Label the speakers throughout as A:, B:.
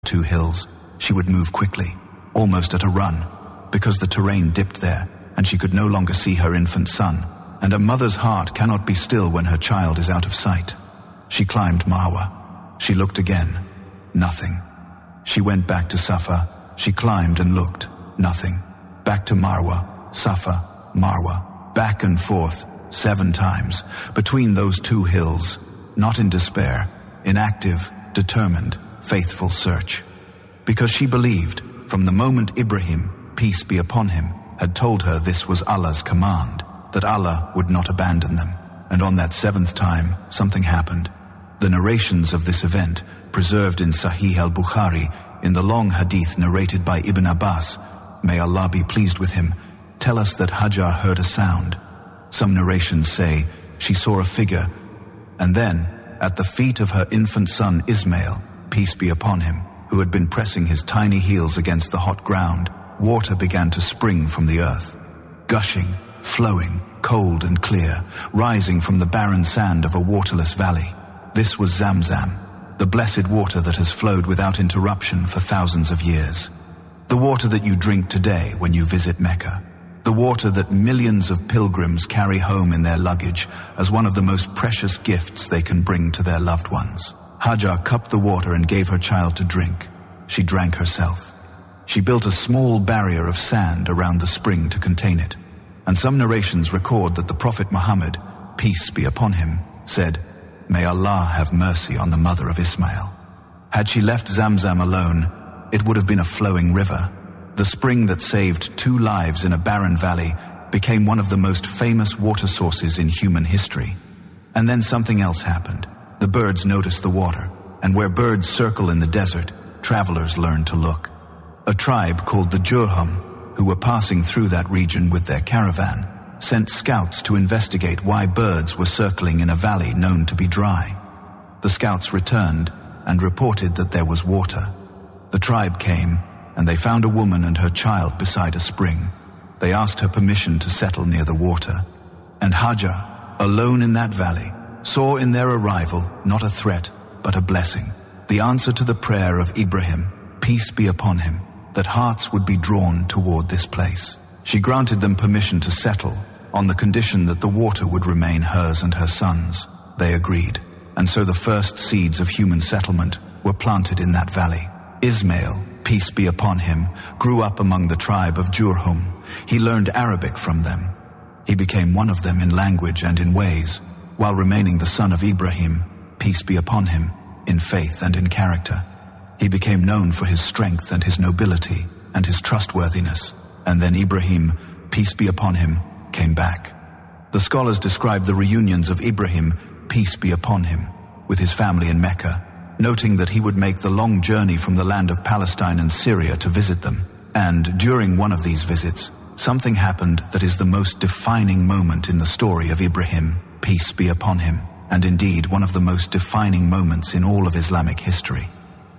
A: 2 hills, she would move quickly, almost at a run, because the terrain dipped there, and she could no longer see her infant son, and a mother's heart cannot be still when her child is out of sight. She climbed Marwa. She looked again. Nothing. She went back to Safa. She climbed and looked. Nothing. Back to Marwa. Safa. Marwa. Back and forth, 7 times, between those 2 hills, not in despair, in active, determined, faithful search. Because she believed, from the moment Ibrahim, peace be upon him, had told her this was Allah's command, that Allah would not abandon them. And on that 7th time, something happened. The narrations of this event, preserved in Sahih al-Bukhari, in the long hadith narrated by Ibn Abbas, may Allah be pleased with him, tell us that Hajar heard a sound. Some narrations say she saw a figure, and then, at the feet of her infant son Ismail, peace be upon him, who had been pressing his tiny heels against the hot ground, water began to spring from the earth, gushing, flowing, cold and clear, rising from the barren sand of a waterless valley. This was Zamzam, the blessed water that has flowed without interruption for thousands of years. The water that you drink today when you visit Mecca. The water that millions of pilgrims carry home in their luggage as one of the most precious gifts they can bring to their loved ones. Hajar cupped the water and gave her child to drink. She drank herself. She built a small barrier of sand around the spring to contain it. And some narrations record that the Prophet Muhammad, peace be upon him, said, "May Allah have mercy on the mother of Ismail." Had she left Zamzam alone, it would have been a flowing river. The spring that saved 2 lives in a barren valley became one of the most famous water sources in human history. And then something else happened. The birds noticed the water, and where birds circle in the desert, travelers learn to look. A tribe called the Jurhum, who were passing through that region with their caravan, sent scouts to investigate why birds were circling in a valley known to be dry. The scouts returned and reported that there was water. The tribe came, and they found a woman and her child beside a spring. They asked her permission to settle near the water. And Hajar, alone in that valley, saw in their arrival not a threat, but a blessing. The answer to the prayer of Ibrahim, peace be upon him, that hearts would be drawn toward this place. She granted them permission to settle, on the condition that the water would remain hers and her sons. They agreed, and so the first seeds of human settlement were planted in that valley. Ismail, peace be upon him, grew up among the tribe of Jurhum. He learned Arabic from them. He became one of them in language and in ways, while remaining the son of Ibrahim, peace be upon him, in faith and in character. He became known for his strength and his nobility and his trustworthiness. And then Ibrahim, peace be upon him, came back. The scholars describe the reunions of Ibrahim, peace be upon him, with his family in Mecca, noting that he would make the long journey from the land of Palestine and Syria to visit them. And during one of these visits, something happened that is the most defining moment in the story of Ibrahim, peace be upon him, and indeed one of the most defining moments in all of Islamic history.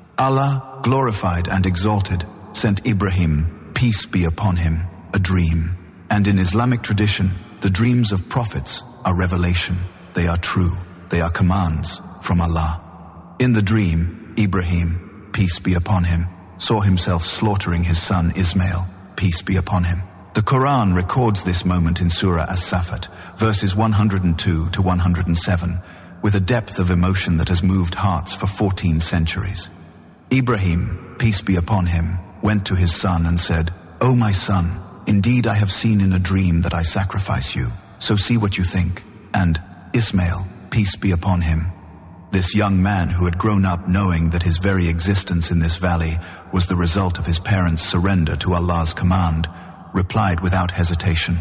A: Allah, glorified and exalted, sent Ibrahim, peace be upon him, a dream. And in Islamic tradition, the dreams of prophets are revelation. They are true. They are commands from Allah. In the dream, Ibrahim, peace be upon him, saw himself slaughtering his son Ismail, peace be upon him. The Quran records this moment in Surah As-Safat, verses 102 to 107, with a depth of emotion that has moved hearts for 14 centuries. Ibrahim, peace be upon him, went to his son and said, "O my son, indeed I have seen in a dream that I sacrifice you, so see what you think." And Ismail, peace be upon him. This young man who had grown up knowing that his very existence in this valley was the result of his parents' surrender to Allah's command, replied without hesitation,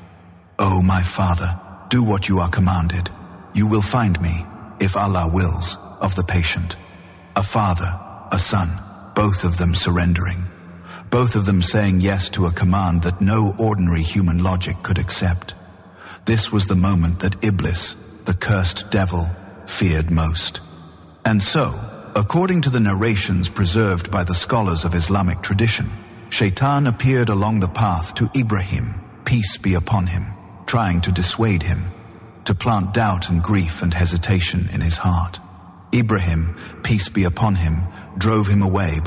A: "O my father, do what you are commanded. You will find me, if Allah wills, of the patient." A father, a son, both of them surrendering. Both of them saying yes to a command that no ordinary human logic could accept. This was the moment that Iblis, the cursed devil, feared most. And so, according to the narrations preserved by the scholars of Islamic tradition, Shaitan appeared along the path to Ibrahim, peace be upon him, trying to dissuade him, to plant doubt and grief and hesitation in his heart. Ibrahim, peace be upon him, drove him away